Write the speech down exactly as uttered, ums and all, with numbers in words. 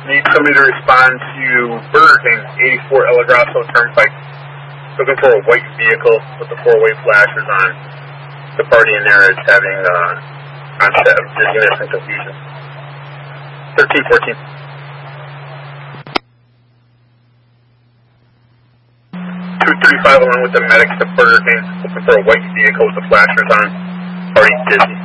Need somebody to respond to Burger King, eighty-four El Grasso Turnpike. Looking for a white vehicle with the four-way flashers on. The party in there is having uh, onset of dizziness and confusion. thirteen fourteen. two thirty-five along with the medics to Burger King. Looking for a white vehicle with the flashers on. Party dizzy.